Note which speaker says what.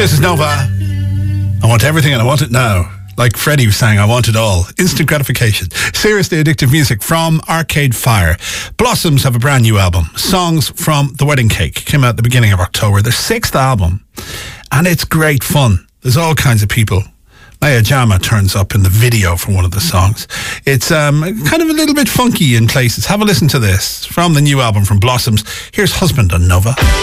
Speaker 1: This is Nova. I want everything and I want it now. Like Freddie was saying, I want it all. Instant gratification. Seriously addictive music from Arcade Fire. Blossoms have a brand new album. Songs from The Wedding Cake came out at the beginning of October. Their 6th album. And it's great fun. There's all kinds of people. Maya Jama turns up in the video for one of the songs. It's kind of a little bit funky in places. Have a listen to this from the new album from Blossoms. Here's Husband on Nova.